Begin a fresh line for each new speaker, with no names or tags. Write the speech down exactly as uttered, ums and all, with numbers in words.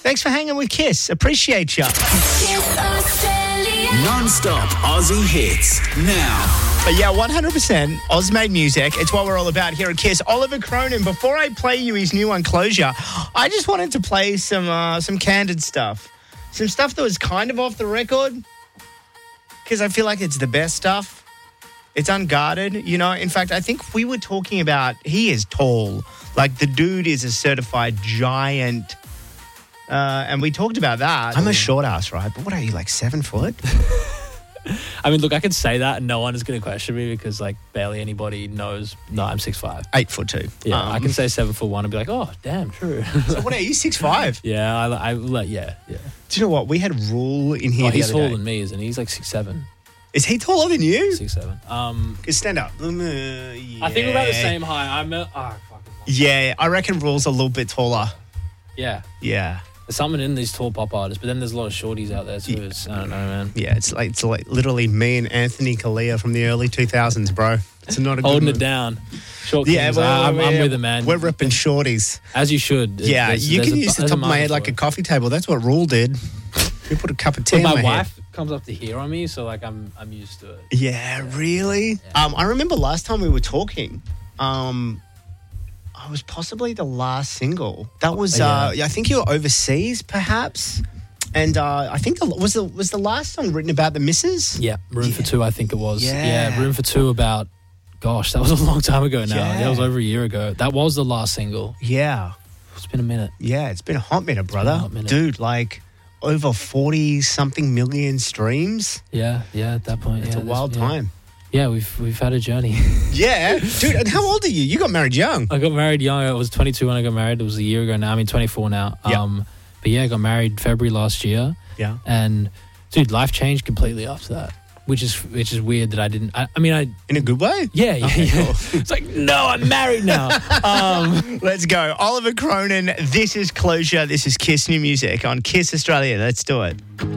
Thanks for hanging with Kiss. Appreciate you.
Non-stop Aussie hits now.
But yeah, one hundred percent Oz-made music. It's what we're all about here at Kiss. Oliver Cronin, before I play you his new one, Closure, I just wanted to play some uh, some candid stuff. Some stuff that was kind of off the record, because I feel like it's the best stuff. It's unguarded, you know. In fact, I think we were talking about, he is tall. Like, the dude is a certified giant. Uh, and we talked about that. I'm a short ass, right? But what are you, like seven foot?
I mean, look, I can say that and no one is going to question me because, like, barely anybody knows. No, I'm six foot five.
Eight foot two.
Yeah,
um,
I can say seven foot one and be like, oh, damn, true.
So what are you, six five?
Yeah, I, I, like, yeah, yeah.
Do you know what? We had Rule in here
Oh,
the
he's
other
taller
day.
than me, isn't he? He's like six seven.
Is he taller than you?
Six seven. Um,
Stand up. Uh, yeah.
I think we're about the same height. I'm. Uh, oh, fucking.
Yeah, I reckon Rule's a little bit taller.
Yeah.
Yeah.
There's something in these tall pop artists, but then there's a lot of shorties out there too.
Yeah.
It's, I don't know, man.
Yeah, it's like it's like literally me and Anthony Kalia from the early two thousands, bro. It's not a
Holding
good
it down. Short
Yeah,
kings.
well,
I'm, I'm
yeah,
with it, man.
We're ripping shorties.
As you should.
Yeah,
There's-
you
there's
can
a-
use the
there's
top of my
market
head
for
like a
it.
coffee table. That's what Rule did. We put a cup of tea
But
in
my
my
wife
head.
comes up to here on me, so like I'm I'm used to it.
Yeah, really?
Yeah.
Um, I remember last time we were talking, um, I was possibly the last single. That was, uh,
Yeah.
I think you were overseas, perhaps. And uh, I think the, was the was the last song written about the missus?
Yeah, Room for
Yeah.
Two, I think it was.
Yeah.
Yeah, Room for Two about, gosh, that was a long time ago now.
Yeah.
That was over a year ago. That was the last single.
Yeah.
It's been a minute.
Yeah, it's been a hot minute, brother.
a hot minute.
Dude, like over forty-something million streams.
Yeah, yeah, at that point.
It's
yeah,
a wild
yeah.
time.
Yeah, we've we've had a journey.
Yeah. Dude, and how old are you? You got married young.
I got married young. I was twenty-two when I got married. It was a year ago now. I mean, twenty-four now.
Yeah.
Um, but yeah, I got married February last year.
Yeah.
And dude, life changed completely after that, which is which is weird that I didn't. I, I mean, I
In a good way?
yeah yeah.
Okay,
yeah.
cool.
It's like no, I'm married now. um,
Let's go. Oliver Cronin, this is Closure. This is Kiss New Music on Kiss Australia. Let's do it.